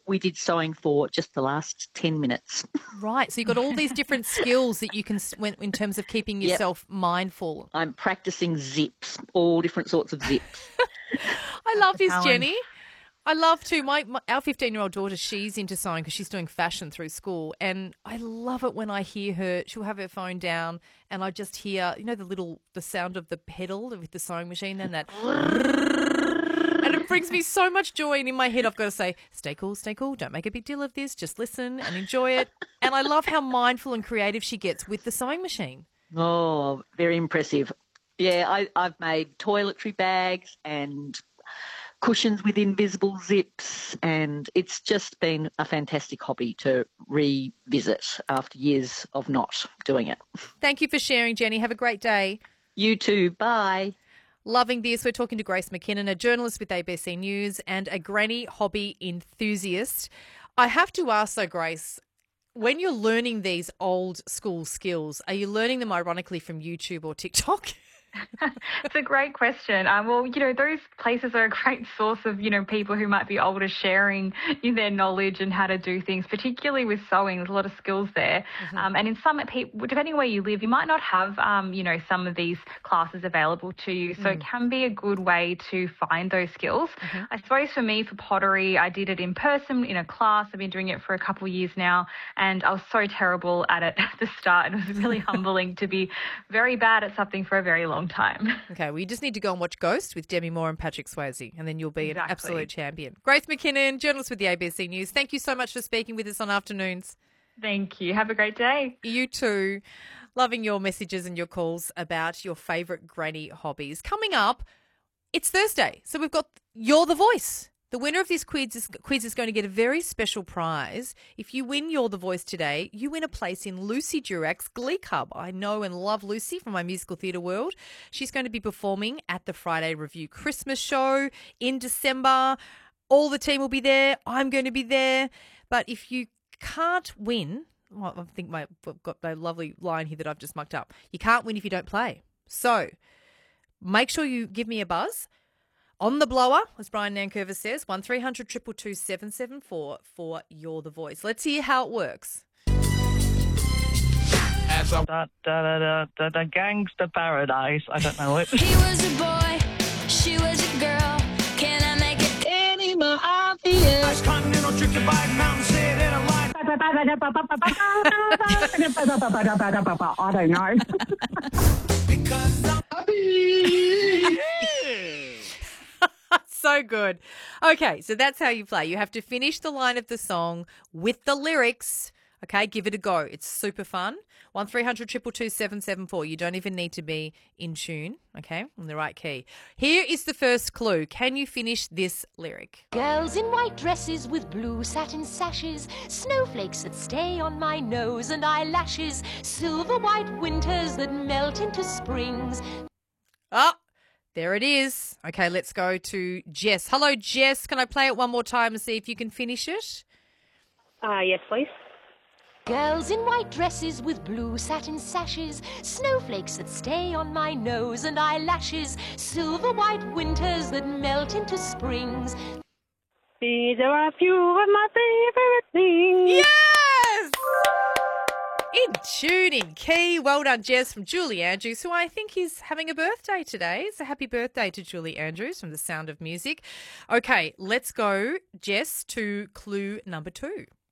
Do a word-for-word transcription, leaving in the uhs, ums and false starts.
we did sewing for just the last ten minutes. Right. So you've got all these different skills that you can, when, in terms of keeping Yep. yourself mindful. I'm practicing zips, all different sorts of zips. I love this, Challenge. Jenny. I love to. My, my our fifteen-year-old daughter, she's into sewing because she's doing fashion through school, and I love it when I hear her. She'll have her phone down, and I just hear, you know, the little the sound of the pedal with the sewing machine, and that, and it brings me so much joy. And in my head, I've got to say, "Stay cool, stay cool. Don't make a big deal of this. Just listen and enjoy it." And I love how mindful and creative she gets with the sewing machine. Oh, very impressive. Yeah, I, I've made toiletry bags and cushions with invisible zips, and it's just been a fantastic hobby to revisit after years of not doing it. Thank you for sharing, Jenny. Have a great day. You too. Bye. Loving this. We're talking to Grace McKinnon, a journalist with A B C News and a granny hobby enthusiast. I have to ask though, Grace, when you're learning these old school skills, are you learning them ironically from YouTube or TikTok? It's a great question. Um, well, you know, those places are a great source of, you know, people who might be older sharing their knowledge and how to do things, particularly with sewing. There's a lot of skills there. Mm-hmm. Um, and in some, depending where you live, you might not have, um, you know, some of these classes available to you. So mm. it can be a good way to find those skills. Mm-hmm. I suppose for me, for pottery, I did it in person in a class. I've been doing it for a couple of years now, and I was so terrible at it at the start. It was really humbling to be very bad at something for a very long time. Okay, well, you just need to go and watch Ghost with Demi Moore and Patrick Swayze, and then you'll be exactly. an absolute champion. Grace McKinnon, journalist with the A B C News. Thank you so much for speaking with us on Afternoons. Thank you. Have a great day. You too. Loving your messages and your calls about your favourite granny hobbies. Coming up, it's Thursday, so we've got You're the Voice. The winner of this quiz is, quiz is going to get a very special prize. If you win You're the Voice today, you win a place in Lucy Durack's Glee Club. I know and love Lucy from my musical theatre world. She's going to be performing at the Friday Review Christmas show in December. All the team will be there. I'm going to be there. But if you can't win, well, I think my, I've got my lovely line here that I've just mucked up. You can't win if you don't play. So make sure you give me a buzz. On the blower, as Brian Nankervis says, one three hundred two two two seven seven four for You're the Voice. Let's hear how it works. As a da, da, da, da, da, da, gangster paradise. I don't know it. He was a boy, she was a girl. Can I make it any more obvious? Continental trip to Biden Mountain, say it in a line. I don't know. Because I'm happy. So good. Okay, so that's how you play. You have to finish the line of the song with the lyrics. Okay, give it a go. It's super fun. one three hundred two two two seven seven four. You don't even need to be in tune, okay, in the right key. Here is the first clue. Can you finish this lyric? Girls in white dresses with blue satin sashes, snowflakes that stay on my nose and eyelashes, silver white winters that melt into springs. Oh, there it is. Okay, let's go to Jess. Hello, Jess. Can I play it one more time and see if you can finish it? Uh, yes, please. Girls in white dresses with blue satin sashes, snowflakes that stay on my nose and eyelashes, silver white winters that melt into springs. These are a few of my favourite things. Yes! In tune, in key. Well done, Jess, from Julie Andrews, who I think is having a birthday today. It's a happy birthday to Julie Andrews from The Sound of Music. Okay, let's go, Jess, to clue number two.